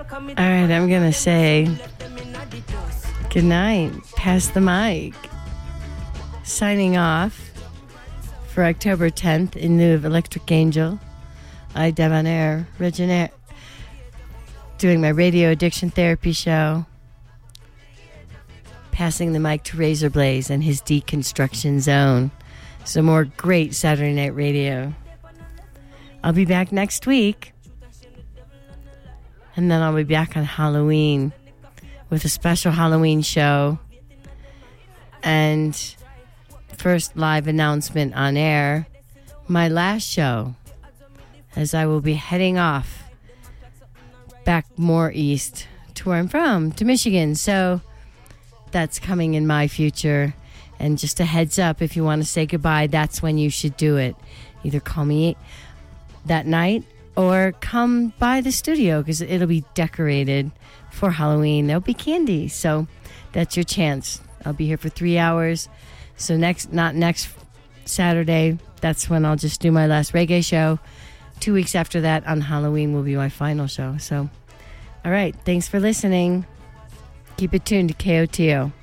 All right, I'm going to say good night. Pass the mic. Signing off for October 10th in lieu of Electric Angel. I, Debonair Reginaire, doing my radio addiction therapy show. Passing the mic to Razor Blaze and his Deconstruction Zone. Some more great Saturday Night Radio. I'll be back next week. And then I'll be back on Halloween with a special Halloween show. And first live announcement on air, my last show, as I will be heading off back more east to where I'm from, to Michigan. So that's coming in my future. And just a heads up, if you want to say goodbye, that's when you should do it. Either call me that night or come by the studio because it'll be decorated for Halloween. There'll be candy. So that's your chance. I'll be here for 3 hours. So not next Saturday. That's when I'll just do my last reggae show. 2 weeks after that on Halloween will be my final show. So, all right. Thanks for listening. Keep it tuned to KOTO.